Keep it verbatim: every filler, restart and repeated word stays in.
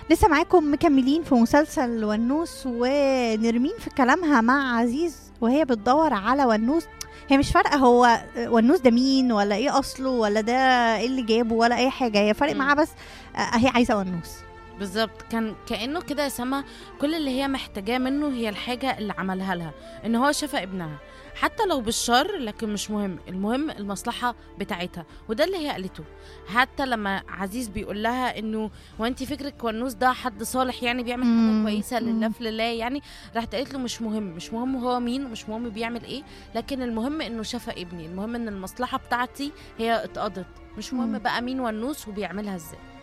لسه معاكم مكملين في مسلسل ونوس، ونرمين في كلامها مع عزيز وهي بتدور على ونوس. هي مش فارقة هو ونوس ده مين ولا ايه اصله ولا ده ايه اللي جابه ولا اي حاجة، هي فارق مم. معاها بس آه، هي عايزة ونوس. بالظبط، كان كأنه كده يا سما كل اللي هي محتاجاه منه هي الحاجة اللي عملها لها، ان هو شفى ابنها حتى لو بالشر، لكن مش مهم، المهم المصلحة بتاعتها. وده اللي هي قالته. حتى لما عزيز بيقول لها انه وانتي فكرك ونوس ده حد صالح يعني بيعمل حاجة مم. كويسة لله مم. في لله يعني، راحت قالت له مش مهم، مش مهم هو مين ومش مهم بيعمل ايه، لكن المهم انه شفى ابني، المهم ان المصلحة بتاعتي هي اتقضت، مش مهم مم. بقى مين ونوس وبيعملها ازاي.